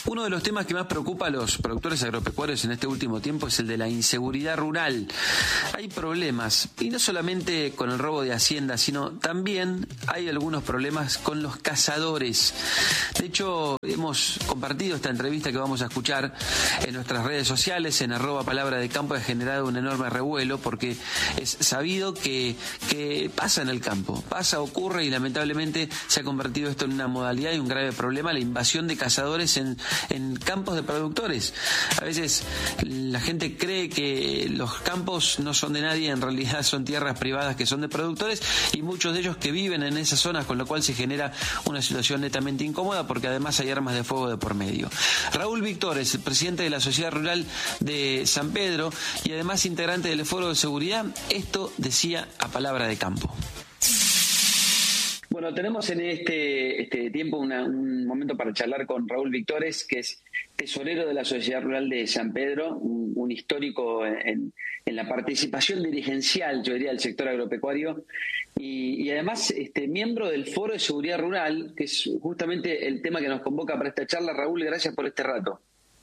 Uno de los temas que más preocupa a los productores agropecuarios en este último tiempo es el de la inseguridad rural. Hay problemas, y no solamente con el robo de hacienda, sino también hay algunos problemas con los cazadores. De hecho, hemos compartido esta entrevista que vamos a escuchar en nuestras redes sociales, en @Palabra de Campo. Ha generado un enorme revuelo porque es sabido que pasa en el campo, ocurre, y lamentablemente se ha convertido esto en una modalidad y un grave problema, la invasión de cazadores en campos de productores. A veces la gente cree que los campos no son de nadie, en realidad son tierras privadas que son de productores, y muchos de ellos que viven en esas zonas, con lo cual se genera una situación netamente incómoda porque además hay armas de fuego de por medio. Raúl Victores, el presidente de la Sociedad Rural de San Pedro y además integrante del Foro de Seguridad, esto decía a Palabra de Campo. Bueno, tenemos en este tiempo un momento para charlar con Raúl Victores, que es tesorero de la Sociedad Rural de San Pedro, un histórico en la participación dirigencial, yo diría, del sector agropecuario, y además miembro del Foro de Seguridad Rural, que es justamente el tema que nos convoca para esta charla. Raúl, gracias por este rato.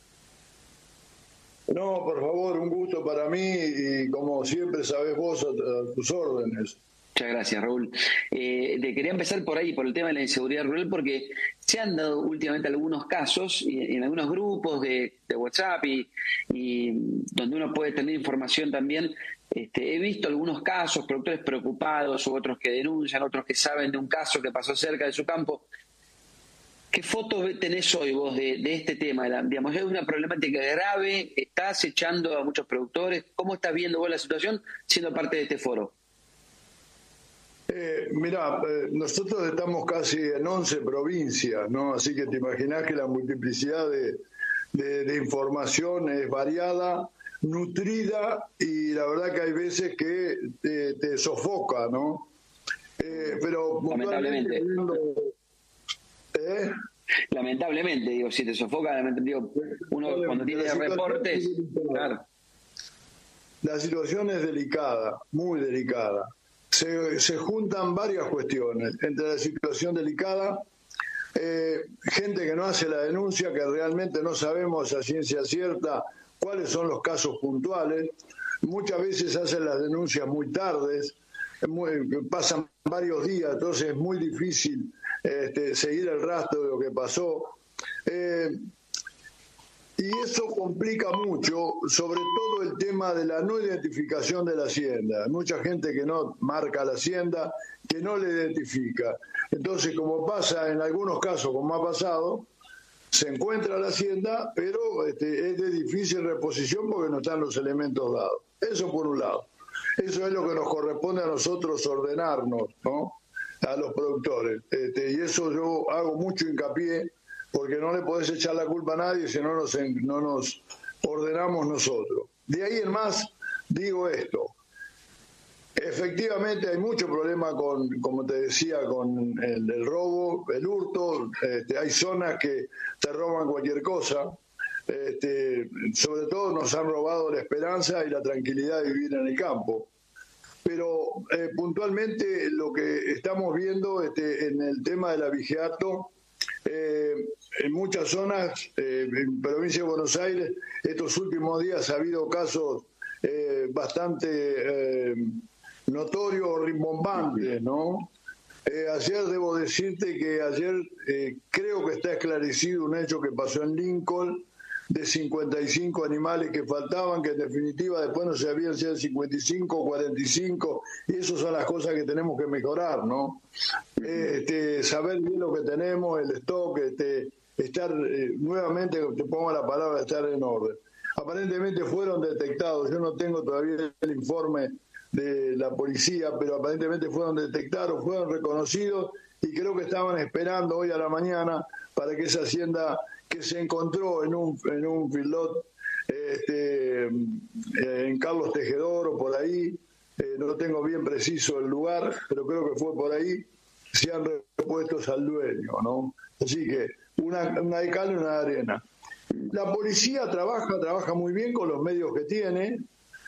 No, por favor, un gusto para mí, y como siempre sabés vos, a tus órdenes. Muchas gracias, Raúl. Te quería empezar por ahí, por el tema de la inseguridad rural, porque se han dado últimamente algunos casos y en algunos grupos de WhatsApp y donde uno puede tener información también. He visto algunos casos, productores preocupados, u otros que denuncian, otros que saben de un caso que pasó cerca de su campo. ¿Qué foto tenés hoy vos de este tema? Digamos, ¿es una problemática grave? ¿Está acechando a muchos productores? ¿Cómo estás viendo vos la situación siendo parte de este foro? Mirá, nosotros estamos casi en 11 provincias, ¿no? Así que te imaginás que la multiplicidad de información es variada, nutrida, y la verdad que hay veces que te sofoca, ¿no? Pero lamentablemente. Lamentablemente, digo, si te sofoca, digo, uno cuando tiene reportes... Claro. La situación es delicada, muy delicada. Se juntan varias cuestiones. Entre la situación delicada, gente que no hace la denuncia, que realmente no sabemos a ciencia cierta cuáles son los casos puntuales. Muchas veces hacen las denuncias muy tardes, pasan varios días, entonces es muy difícil seguir el rastro de lo que pasó. Y eso complica mucho, sobre todo el tema de la no identificación de la hacienda. Hay mucha gente que no marca la hacienda, que no le identifica. Entonces, como pasa en algunos casos, como ha pasado, se encuentra la hacienda, pero es de difícil reposición porque no están los elementos dados. Eso por un lado. Eso es lo que nos corresponde a nosotros ordenarnos, ¿no? A los productores. Y eso yo hago mucho hincapié, porque no le podés echar la culpa a nadie si no nos ordenamos nosotros. De ahí en más, digo esto. Efectivamente hay mucho problema con, como te decía, con el robo, el hurto. Hay zonas que te roban cualquier cosa. Sobre todo nos han robado la esperanza y la tranquilidad de vivir en el campo. Pero puntualmente lo que estamos viendo en el tema del abigeato, en muchas zonas, en provincia de Buenos Aires, estos últimos días ha habido casos bastante notorios o rimbombantes, ¿no? Ayer debo decirte que creo que está esclarecido un hecho que pasó en Lincoln, de 55 animales que faltaban, que en definitiva después no sabían si eran 55 o 45, y esas son las cosas que tenemos que mejorar, ¿no? Saber bien lo que tenemos, el stock, estar nuevamente, te pongo la palabra, estar en orden. Aparentemente fueron detectados, yo no tengo todavía el informe de la policía, pero aparentemente fueron detectados, fueron reconocidos, y creo que estaban esperando hoy a la mañana para que esa hacienda que se encontró en un feedlot en Carlos Tejedor o por ahí, no tengo bien preciso el lugar, pero creo que fue por ahí, sean repuestos al dueño, ¿no? Así que una de cal y una de arena. La policía trabaja muy bien con los medios que tiene.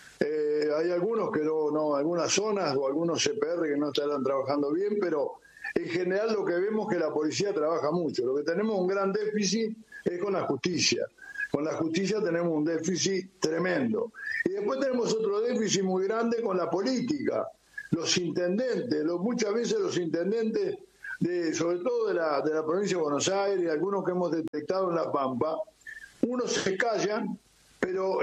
Hay algunos que no, algunas zonas o algunos CPR que no estarán trabajando bien, pero En general lo que vemos es que la policía trabaja mucho. Lo que tenemos un gran déficit es con la justicia. Con la justicia tenemos un déficit tremendo. Y después tenemos otro déficit muy grande con la política. Los intendentes, muchas veces los intendentes, sobre todo de la provincia de Buenos Aires, algunos que hemos detectado en La Pampa, unos se callan, pero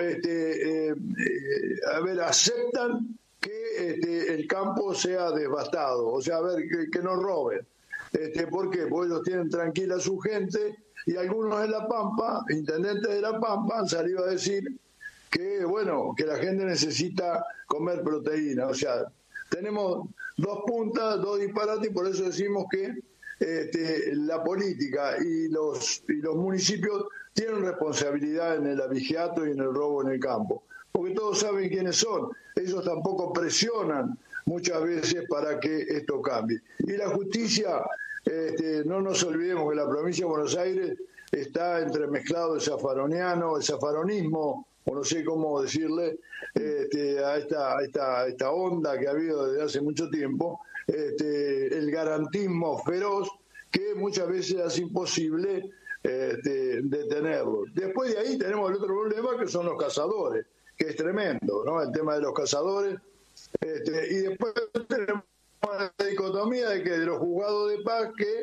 aceptan que el campo sea devastado, o sea, que no roben. ¿Por qué? Porque ellos tienen tranquila a su gente, y algunos en La Pampa, intendentes de La Pampa, han salido a decir que, bueno, que la gente necesita comer proteína. O sea, tenemos dos puntas, dos disparates, y por eso decimos que la política y los municipios tienen responsabilidad en el abigeato y en el robo en el campo, porque todos saben quiénes son. Ellos tampoco presionan muchas veces para que esto cambie. Y la justicia, no nos olvidemos que la provincia de Buenos Aires está entremezclado el zafaronismo, o no sé cómo decirle, a esta onda que ha habido desde hace mucho tiempo, el garantismo feroz, que muchas veces hace imposible detenerlo. Después de ahí tenemos el otro problema, que son los cazadores, que es tremendo, ¿no? El tema de los cazadores. Y después tenemos la dicotomía de los juzgados de paz que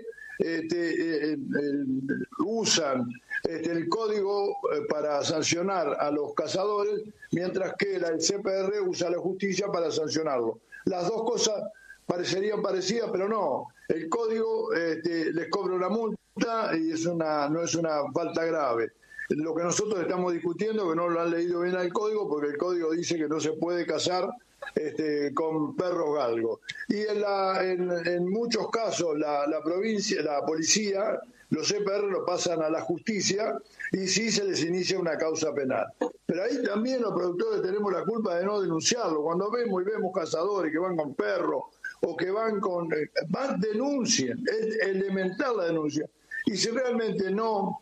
usan el código para sancionar a los cazadores, mientras que el CPR usa la justicia para sancionarlo. Las dos cosas parecerían parecidas, pero no. El código les cobra una multa y no es una falta grave. Lo que nosotros estamos discutiendo, que no lo han leído bien al código, porque el código dice que no se puede cazar con perros galgos. Y en muchos casos la policía, los CPR lo pasan a la justicia, y sí se les inicia una causa penal. Pero ahí también los productores tenemos la culpa de no denunciarlo. Cuando vemos cazadores que van con perros o que denuncien, es elemental la denuncia. Y si realmente no,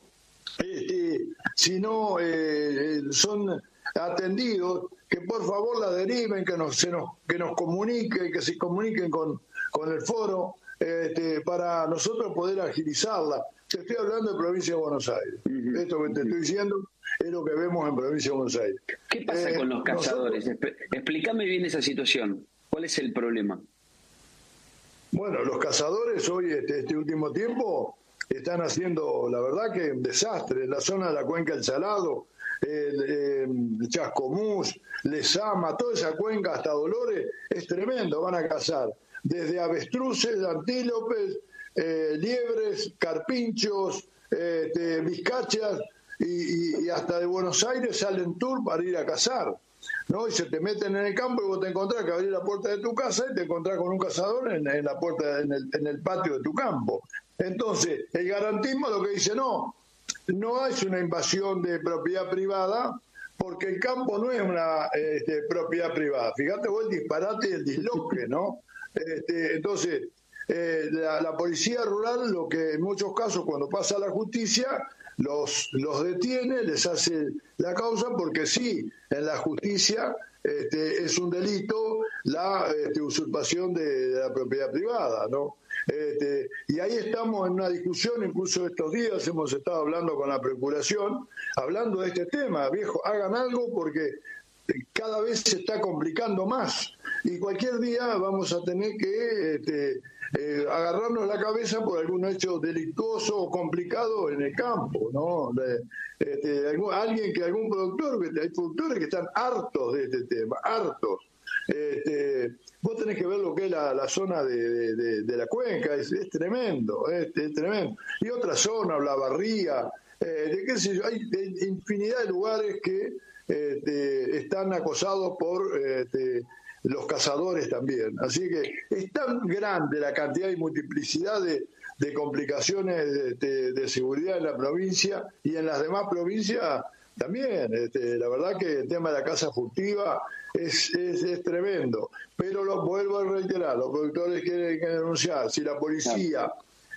si no son atendidos, que por favor la deriven, que nos comuniquen, que se comuniquen con el foro, para nosotros poder agilizarla. Te estoy hablando de provincia de Buenos Aires. Esto que te estoy diciendo es lo que vemos en provincia de Buenos Aires. ¿Qué pasa con los cazadores? Explícame bien esa situación. ¿Cuál es el problema? Bueno, los cazadores hoy, este último tiempo, están haciendo, la verdad, que un desastre en la zona de la Cuenca del Salado, Chascomús, Lezama, toda esa cuenca hasta Dolores, es tremendo. Van a cazar desde avestruces, antílopes, liebres, carpinchos, vizcachas, y hasta de Buenos Aires salen tour para ir a cazar, ¿no? Y se te meten en el campo y vos te encontrás que abrís la puerta de tu casa y te encontrás con un cazador en la puerta, en el patio de tu campo. Entonces, el garantismo lo que dice, no es una invasión de propiedad privada, porque el campo no es una propiedad privada. Fíjate vos el disparate y el disloque, ¿no? Entonces, la policía rural, lo que en muchos casos cuando pasa a la justicia, los detiene, les hace la causa, porque sí, en la justicia es un delito la usurpación de la propiedad privada, ¿no? Y ahí estamos en una discusión, incluso estos días hemos estado hablando con la Procuración, hablando de este tema. Viejo, hagan algo porque cada vez se está complicando más, y cualquier día vamos a tener que agarrarnos la cabeza por algún hecho delictuoso o complicado en el campo, ¿no? Algún productor, hay productores que están hartos de este tema, hartos. Vos tenés que ver lo que es la zona de la cuenca, es tremendo, es tremendo. Y otra zona, la Barría, qué sé yo, hay infinidad de lugares que están acosados por los cazadores también. Así que es tan grande la cantidad y multiplicidad de complicaciones de seguridad en la provincia y en las demás provincias también. La verdad que el tema de la caza furtiva es tremendo. Pero lo vuelvo a reiterar, los productores quieren denunciar. Si la policía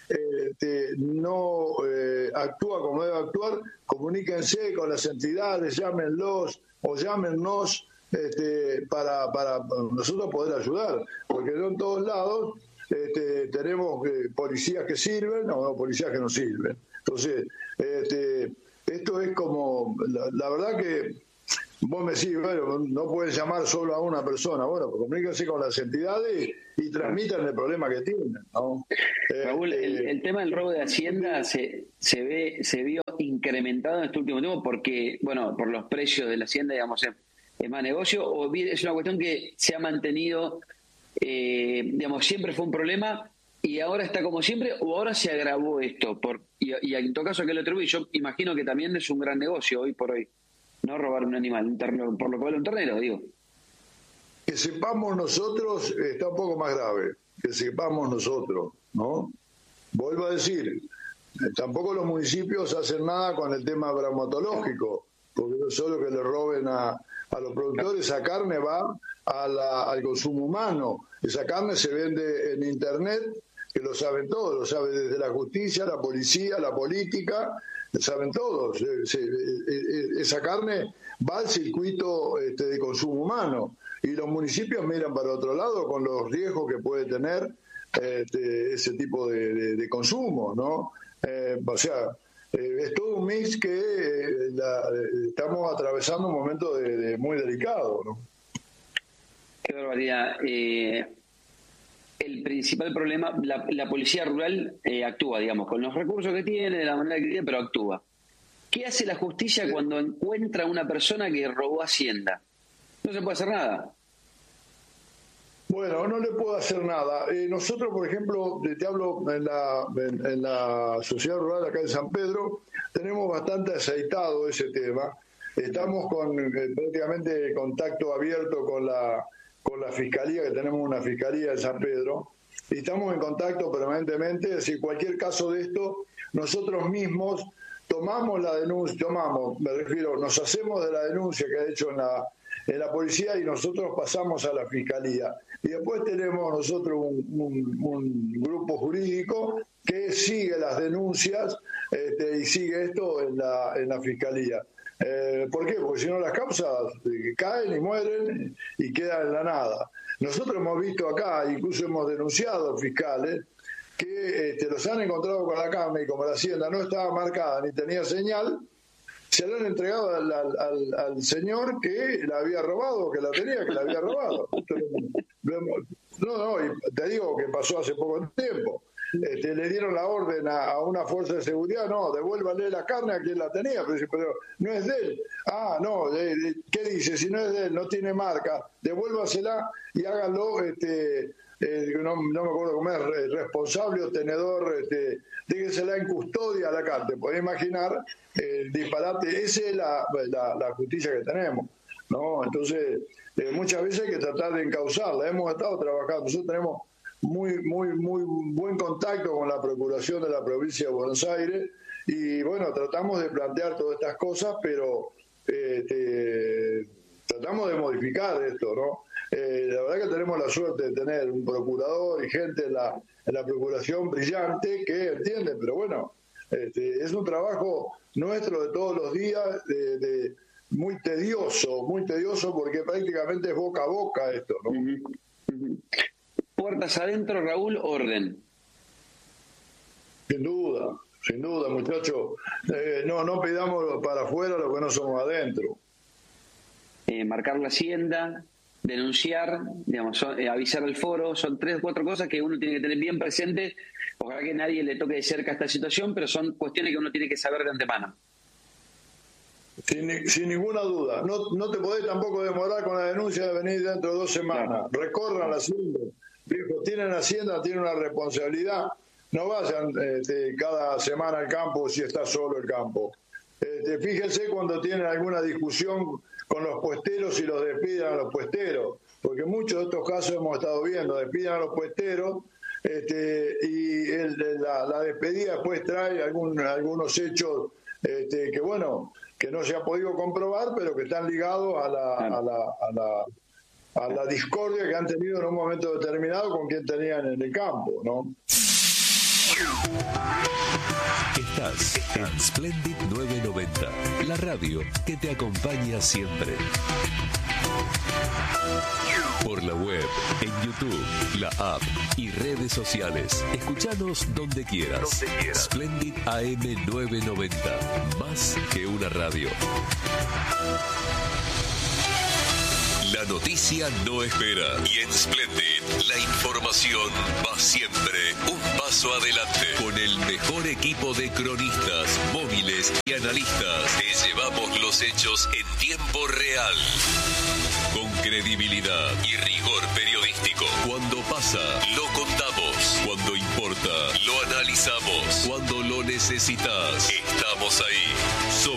no actúa como debe actuar, comuníquense con las entidades, llámenlos o llámennos para nosotros poder ayudar, porque no en todos lados tenemos policías que sirven o policías que no sirven. Entonces, esto es como, la verdad que vos me decís, bueno, no puedes llamar solo a una persona, bueno, pues comuníquense con las entidades y transmitan el problema que tienen, ¿no? Raúl, el tema del robo de Hacienda se vio incrementado en este último tiempo porque, bueno, por los precios de la Hacienda, digamos, es más negocio, o es una cuestión que se ha mantenido, digamos, siempre fue un problema y ahora está como siempre, o ahora se agravó esto, y en todo caso, ¿a qué lo atribuye? Yo imagino que también es un gran negocio hoy por hoy, no robar un animal, por lo que vale un ternero, digo. Que sepamos nosotros está un poco más grave, que sepamos nosotros, ¿no? Vuelvo a decir, tampoco los municipios hacen nada con el tema bromatológico, porque no solo que le roben a los productores, esa carne va al consumo humano, esa carne se vende en internet, que lo saben todos, lo sabe desde la justicia, la policía, la política, lo saben todos, esa carne va al circuito de consumo humano, y los municipios miran para otro lado con los riesgos que puede tener ese tipo de consumo, ¿no? O sea, es todo un mix que estamos atravesando un momento muy delicado, ¿no? Qué barbaridad. El principal problema, la policía rural actúa, digamos, con los recursos que tiene, de la manera que tiene, pero actúa. ¿Qué hace la justicia cuando encuentra a una persona que robó Hacienda? No se puede hacer nada. Bueno, no le puedo hacer nada. Nosotros, por ejemplo, te hablo en la sociedad rural acá en San Pedro, tenemos bastante aceitado ese tema. Estamos con prácticamente contacto abierto con la fiscalía, que tenemos una fiscalía en San Pedro, y estamos en contacto permanentemente. Es decir, cualquier caso de esto, nosotros mismos tomamos la denuncia, nos hacemos de la denuncia que ha hecho en la policía y nosotros pasamos a la fiscalía. Y después tenemos nosotros un grupo jurídico que sigue las denuncias y sigue esto en la fiscalía. ¿Por qué? Porque si no las causas caen y mueren y quedan en la nada. Nosotros hemos visto acá, incluso hemos denunciado fiscales que los han encontrado con la carne y como la hacienda no estaba marcada ni tenía señal, se la han entregado al señor que la había robado, que la había robado. No, y te digo que pasó hace poco tiempo. Le dieron la orden a una fuerza de seguridad, no, devuélvale la carne a quien la tenía, pero no es de él. Ah, no, ¿qué dice? Si no es de él, no tiene marca, devuélvasela y háganlo, no me acuerdo cómo es, responsable o tenedor, déjensela en custodia a la carne. Podés imaginar el disparate, esa es la justicia que tenemos, ¿no? Entonces, muchas veces hay que tratar de encauzarla. Hemos estado trabajando, nosotros tenemos muy buen contacto con la Procuración de la Provincia de Buenos Aires y bueno, tratamos de plantear todas estas cosas, pero tratamos de modificar esto, ¿no? La verdad que tenemos la suerte de tener un procurador y gente en la Procuración brillante que entiende, pero bueno, es un trabajo nuestro de todos los días, muy tedioso porque prácticamente es boca a boca esto, ¿no? Puertas adentro, Raúl, orden. Sin duda, muchachos. No pidamos para afuera lo que no somos adentro. Marcar la hacienda, denunciar, digamos, avisar al foro, son 3 o 4 cosas que uno tiene que tener bien presente. Ojalá que nadie le toque de cerca esta situación, pero son cuestiones que uno tiene que saber de antemano. Sin ninguna duda. No te podés tampoco demorar con la denuncia de venir dentro de 2 semanas. Claro. Recorran la hacienda. Viejo, tienen hacienda, tienen una responsabilidad. No vayan cada semana al campo si está solo el campo. Fíjense cuando tienen alguna discusión con los puesteros y los despidan a los puesteros, porque muchos de estos casos hemos estado viendo, despidan a los puesteros y la despedida después trae algunos hechos que no se ha podido comprobar, pero que están ligados a la discordia que han tenido en un momento determinado con quien tenían en el campo, ¿no? Estás en Splendid 990, la radio que te acompaña siempre. Por la web, en YouTube, la app y redes sociales. Escuchanos donde quieras. Splendid AM 990. Más que una radio. La noticia no espera. Y en Splendid, la información va siempre un paso adelante. Con el mejor equipo de cronistas, móviles y analistas, te llevamos los hechos en tiempo real. Con credibilidad y rigor periodístico. Cuando pasa, lo contamos. Cuando importa, lo analizamos. Cuando lo necesitas, estamos ahí.